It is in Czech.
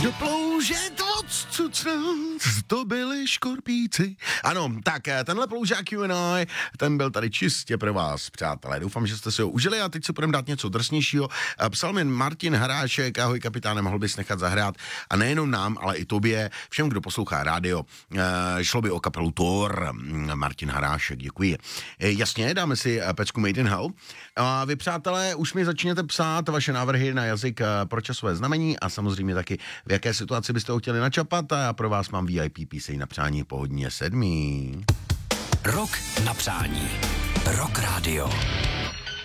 Do plouže to byli škorpíci. Ano, tak tenhle ploužák Q&A, ten byl tady čistě pro vás, přátelé. Doufám, že jste si ho užili a teď si budeme dát něco drsnějšího. Psal mi Martin Harášek, ahoj kapitáne, mohl bys nechat zahrát a nejenom nám, ale i tobě, všem, kdo poslouchá rádio. Šlo by o kapelu Thor. Martin Harášek, děkuji. Jasně, dáme si pecku Made in Hell. A vy, přátelé, už mi začněte psát vaše návrhy na jazyk pro časové znamení a samozřejmě taky, v jaké situaci byste ho chtěli načapat, a já pro vás mám VIP píseň na přání po hodině 7. Rok na přání. Rock Radio.